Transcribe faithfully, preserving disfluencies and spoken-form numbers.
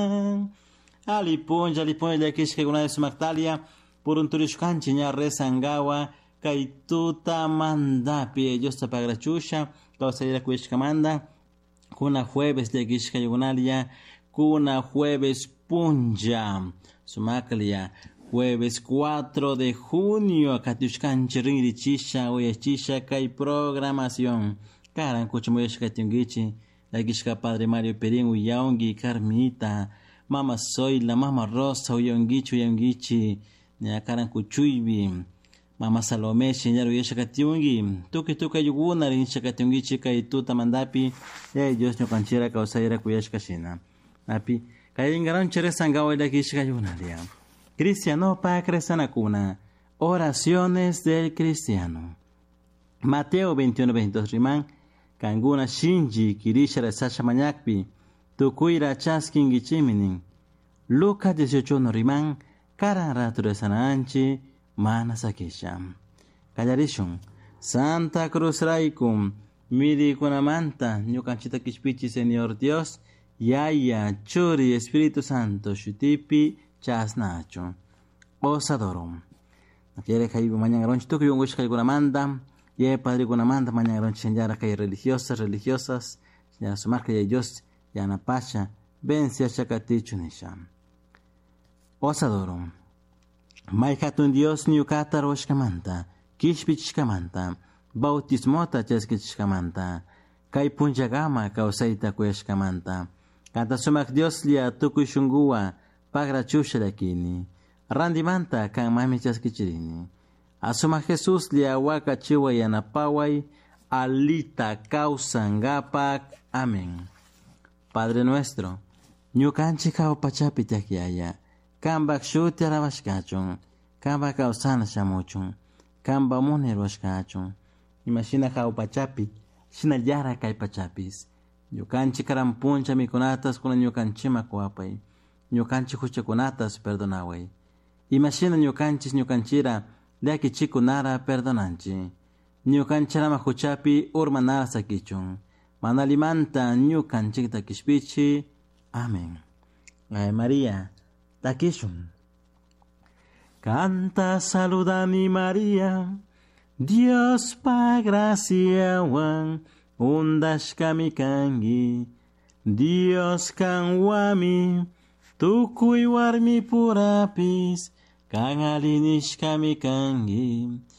Alipunja, alipunja de kishka guna de sumaktalia, por un turishkanchi ña resangawa, kaituta mandapi, ellos te pagrachusha, causa de la kuishkamanda, kuna jueves de kishka yugunalia, kuna jueves punja, sumaklia, jueves cuatro de junio, katushkanchi ringichisha, oyachisha, kai programación, karan kuchumuyashka tiungichi, la kishka padre Mario Perín, uyaungi, Carmita, Mama Zoila, Mama Rosa, uyongichi, uyongichi, nyakaran kuchuybi, Mama Salomé, señor Uyashakatiungi, tuki tuka yuguna, rinshakatiungichi, kaituta mandapi, ya Dios no canchera causaira kuyashkashina. Api, kayingaron chere sangawa de kishka yunalia. Cristiano pa cresana cuna, oraciones del cristiano. Mateo veintiuno, veintidós riman, kanguna shinji, kirishara sasha manyakpi, tukuira chaskin gichiminin. Lucas dieciocho no riman, kara rature sananchi, mana sakisham. Kallarishun, Santa Cruz Raikum, miri kunamanta, nyukanchita kishpichi Señor Dios, Yaya, Churi, Espíritu Santo, Shutipi, Chasnacho. Osadorum. Quiere que haya mañana ronchito que yo un que kunamanda, ye padre kunamanda, mañana ronchi señora que hay religiosas, religiosas, señora su marca de Dios, yana pacha, vencia chacatichu nisham. Osadorum. Maikatun Dios niukata roshkamanta, kishpichkamanta, bautismota cheskichkamanta, kai punjagama kausaita kueshkamanta, kata sumak Dios lia tukushungua, pagra chushalakini, randimanta kan mami cheskichirini, asuma Jesús lia waka chiwa yanapawai, alita kausangapak, amén. Padre nuestro, nyukanchi kau pachapitakiaya, Kamba kshuti arabashkachun, kamba kausana shamuchun, kamba mune roshkachun. Imagina kao pachapi, shina yara kai pachapis. Nyukanchi karampuncha mikunatas kuna nyukanchima kuapai. Nyukanchi huchakunatas perdonawai. Imagina nyukanchis nyukanchira, leaki chikunara perdonanchi. Nyukanchira mahuchapi urmanara sakichun. Manalimanta nyukanchikta kishpichi. Amén. Ay María. Takishun. Canta, saluda mi María, Dios pa gracia wan, undash kamikangi, Dios kan wami, tukui warmi purapis, kan alinish kamikangi,